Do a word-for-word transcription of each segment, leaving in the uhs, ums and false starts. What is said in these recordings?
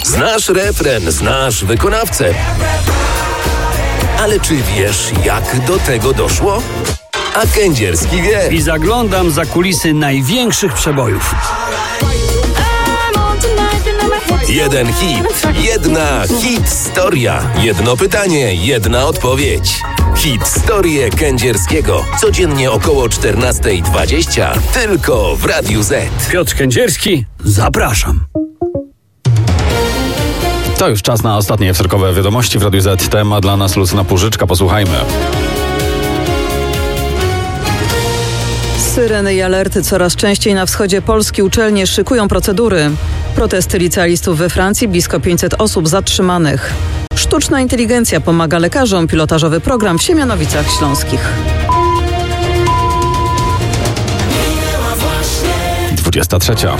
Znasz refren, znasz wykonawcę. Ale czy wiesz, jak do tego doszło? A Kędzierski wie. I zaglądam za kulisy największych przebojów. Jeden hit, jedna hit-storia. Jedno pytanie, jedna odpowiedź. Hit-storię Kędzierskiego. Codziennie około czternasta dwadzieścia. Tylko w Radiu Z. Piotr Kędzierski, zapraszam. To już czas na ostatnie wtorkowe wiadomości w Radiu Z. Temat dla nas Lucyna Purżyczka. Posłuchajmy. Syreny i alerty coraz częściej na wschodzie Polski. Uczelnie szykują procedury. Protesty licealistów we Francji, blisko pięćset osób zatrzymanych. Sztuczna inteligencja pomaga lekarzom. Pilotażowy program w Siemianowicach Śląskich. dwudziesta trzecia.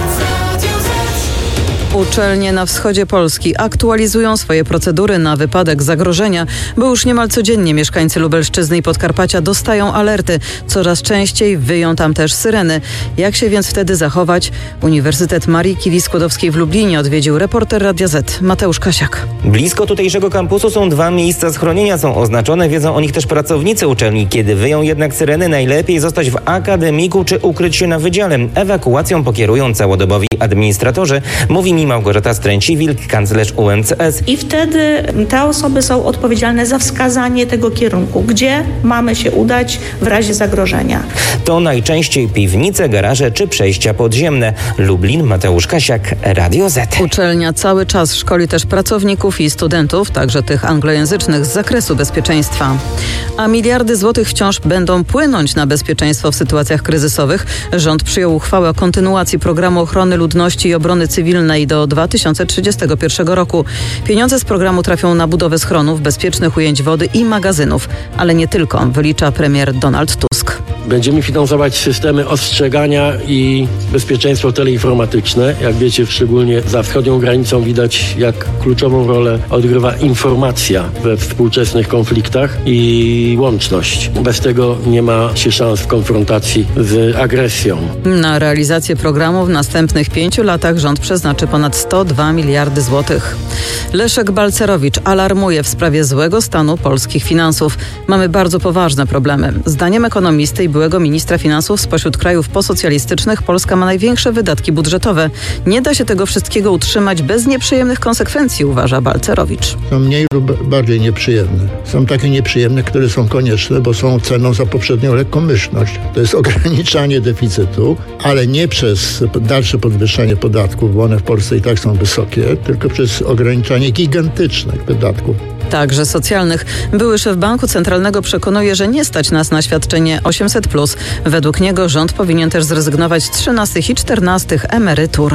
Uczelnie na wschodzie Polski aktualizują swoje procedury na wypadek zagrożenia, bo już niemal codziennie mieszkańcy Lubelszczyzny i Podkarpacia dostają alerty. Coraz częściej wyją tam też syreny. Jak się więc wtedy zachować? Uniwersytet Marii Curie-Skłodowskiej w Lublinie odwiedził reporter Radia Z Mateusz Kasiak. Blisko tutejszego kampusu są dwa miejsca schronienia, są oznaczone, wiedzą o nich też pracownicy uczelni. Kiedy wyją jednak syreny, najlepiej zostać w akademiku czy ukryć się na wydziale. Ewakuacją pokierują całodobowi administratorzy, mówi mi Małgorzata Stręci-Wilk, kanclerz U M C S. I wtedy te osoby są odpowiedzialne za wskazanie tego kierunku, gdzie mamy się udać w razie zagrożenia. To najczęściej piwnice, garaże czy przejścia podziemne. Lublin, Mateusz Kasiak, Radio Z. Uczelnia cały czas szkoli też pracowników i studentów, także tych anglojęzycznych, z zakresu bezpieczeństwa. A miliardy złotych wciąż będą płynąć na bezpieczeństwo w sytuacjach kryzysowych. Rząd przyjął uchwałę o kontynuacji programu ochrony ludności i obrony cywilnej do dwa tysiące trzydziestego pierwszego roku. Pieniądze z programu trafią na budowę schronów, bezpiecznych ujęć wody i magazynów. Ale nie tylko, wylicza premier Donald Tusk. Będziemy finansować systemy ostrzegania i bezpieczeństwo teleinformatyczne. Jak wiecie, szczególnie za wschodnią granicą widać, jak kluczową rolę odgrywa informacja we współczesnych konfliktach i łączność. Bez tego nie ma się szans w konfrontacji z agresją. Na realizację programu w następnych pięciu latach rząd przeznaczy ponad sto dwa miliardy złotych. Leszek Balcerowicz alarmuje w sprawie złego stanu polskich finansów. Mamy bardzo poważne problemy. Zdaniem ekonomisty i byłego ministra finansów spośród krajów posocjalistycznych Polska ma największe wydatki budżetowe. Nie da się tego wszystkiego utrzymać bez nieprzyjemnych konsekwencji, uważa Balcerowicz. Są mniej lub bardziej nieprzyjemne. Są takie nieprzyjemne, które są konieczne, bo są ceną za poprzednią lekkomyślność. To jest ograniczanie deficytu, ale nie przez dalsze podwyższanie podatków, bo one w Polsce i tak są wysokie, tylko przez ograniczanie gigantycznych wydatków. Także socjalnych. Były szef Banku Centralnego przekonuje, że nie stać nas na świadczenie osiemset plus. Według niego rząd powinien też zrezygnować z trzynastych i czternastych emerytur.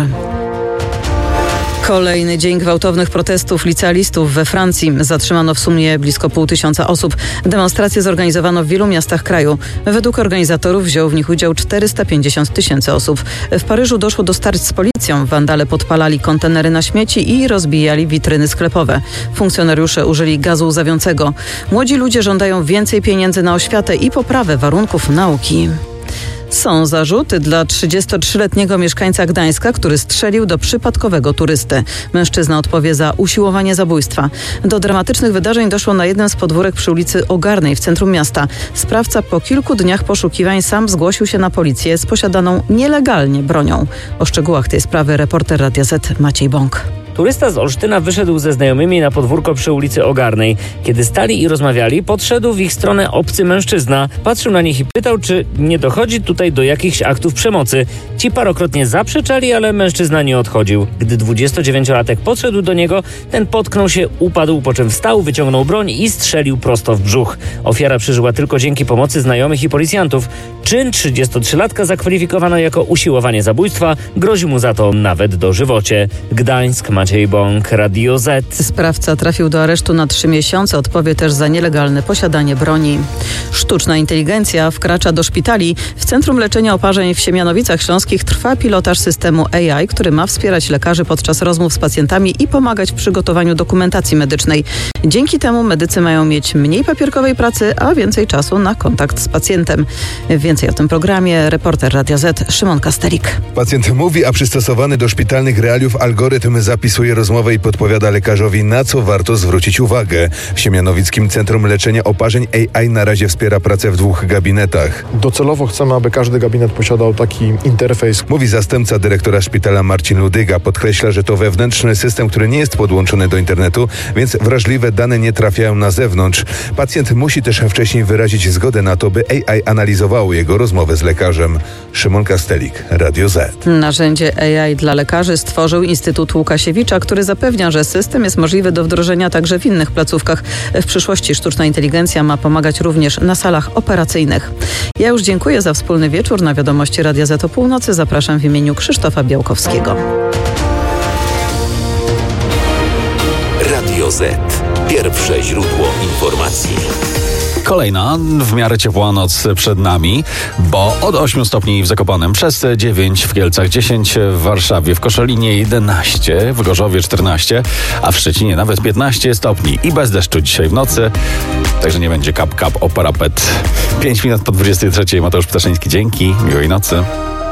Kolejny dzień gwałtownych protestów licealistów we Francji. Zatrzymano w sumie blisko pół tysiąca osób. Demonstracje zorganizowano w wielu miastach kraju. Według organizatorów wzięło w nich udział czterysta pięćdziesiąt tysięcy osób. W Paryżu doszło do starć z policją. Wandale podpalali kontenery na śmieci i rozbijali witryny sklepowe. Funkcjonariusze użyli gazu łzawiącego. Młodzi ludzie żądają więcej pieniędzy na oświatę i poprawę warunków nauki. Są zarzuty dla trzydziestotrzyletniego mieszkańca Gdańska, który strzelił do przypadkowego turysty. Mężczyzna odpowie za usiłowanie zabójstwa. Do dramatycznych wydarzeń doszło na jednym z podwórek przy ulicy Ogarnej w centrum miasta. Sprawca po kilku dniach poszukiwań sam zgłosił się na policję z posiadaną nielegalnie bronią. O szczegółach tej sprawy reporter Radia Z Maciej Bąk. Turysta z Olsztyna wyszedł ze znajomymi na podwórko przy ulicy Ogarnej. Kiedy stali i rozmawiali, podszedł w ich stronę obcy mężczyzna. Patrzył na nich i pytał, czy nie dochodzi tutaj do jakichś aktów przemocy. Ci parokrotnie zaprzeczali, ale mężczyzna nie odchodził. Gdy dwudziestodziewięciolatek podszedł do niego, ten potknął się, upadł, po czym wstał, wyciągnął broń i strzelił prosto w brzuch. Ofiara przeżyła tylko dzięki pomocy znajomych i policjantów. Czyn trzydziestotrzylatka zakwalifikowano jako usiłowanie zabójstwa. Grozi mu za to nawet dożywocie. Gdańsk, Maciej Bąk, Radio Z. Sprawca trafił do aresztu na trzy miesiące. Odpowie też za nielegalne posiadanie broni. Sztuczna inteligencja wkracza do szpitali. W Centrum Leczenia Oparzeń w Siemianowicach Śląskich trwa pilotaż systemu A I, który ma wspierać lekarzy podczas rozmów z pacjentami i pomagać w przygotowaniu dokumentacji medycznej. Dzięki temu medycy mają mieć mniej papierkowej pracy, a więcej czasu na kontakt z pacjentem. Więcej o tym programie reporter Radia Z Szymon Kastelik. Pacjent mówi, a przystosowany do szpitalnych realiów algorytm zapisuje zapisuje rozmowę i podpowiada lekarzowi, na co warto zwrócić uwagę. W Siemianowickim Centrum Leczenia Oparzeń A I na razie wspiera pracę w dwóch gabinetach. Docelowo chcemy, aby każdy gabinet posiadał taki interfejs. Mówi zastępca dyrektora szpitala Marcin Ludyga. Podkreśla, że to wewnętrzny system, który nie jest podłączony do internetu, więc wrażliwe dane nie trafiają na zewnątrz. Pacjent musi też wcześniej wyrazić zgodę na to, by A I analizowało jego rozmowę z lekarzem. Szymon Kastelik, Radio Z. Narzędzie A I dla lekarzy stworzył Instytut Łukasiewicza, który zapewnia, że system jest możliwy do wdrożenia także w innych placówkach. W przyszłości sztuczna inteligencja ma pomagać również na salach operacyjnych. Ja już dziękuję za wspólny wieczór. Na wiadomości Radia Z o północy zapraszam w imieniu Krzysztofa Białkowskiego. Radio Z. Pierwsze źródło informacji. Kolejna w miarę ciepła noc przed nami, bo od ośmiu stopni w Zakopanem, przez dziewięć w Kielcach, dziesięć w Warszawie, w Koszalinie jedenaście, w Gorzowie czternaście, a w Szczecinie nawet piętnaście stopni i bez deszczu dzisiaj w nocy, także nie będzie kap kap o parapet. pięć minut po dwudziestej trzeciej. Mateusz Ptaszyński, dzięki, miłej nocy.